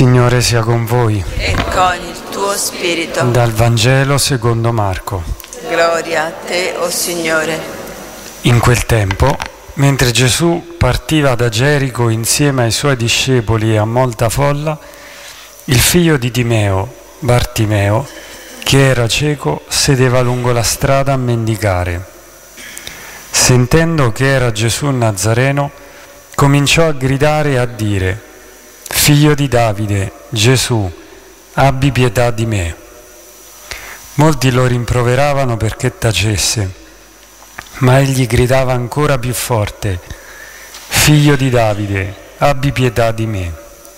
Signore sia con voi. E con il tuo spirito. Dal Vangelo secondo Marco. Gloria a te, o Signore. In quel tempo, mentre Gesù partiva da Gerico insieme ai suoi discepoli e a molta folla, il figlio di Timeo, Bartimeo, che era cieco, sedeva lungo la strada a mendicare. Sentendo che era Gesù Nazareno, cominciò a gridare e a dire: «Figlio di Davide, Gesù, abbi pietà di me». Molti lo rimproveravano perché tacesse, ma egli gridava ancora più forte: «Figlio di Davide, abbi pietà di me».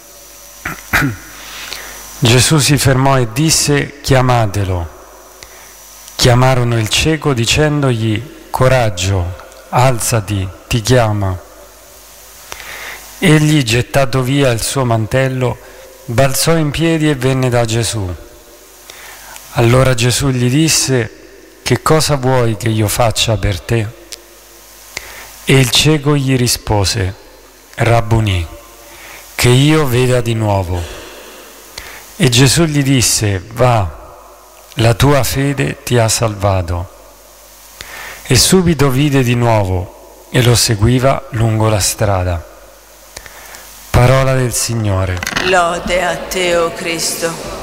Gesù si fermò e disse: «Chiamatelo». Chiamarono il cieco dicendogli: «Coraggio, alzati, ti chiama». Egli, gettato via il suo mantello, balzò in piedi e venne da Gesù. Allora Gesù gli disse: «Che cosa vuoi che io faccia per te?» E il cieco gli rispose: «Rabbunì, che io veda di nuovo». E Gesù gli disse: «Va, la tua fede ti ha salvato». E subito vide di nuovo e lo seguiva lungo la strada. Parola del Signore. Lode a te, o Cristo.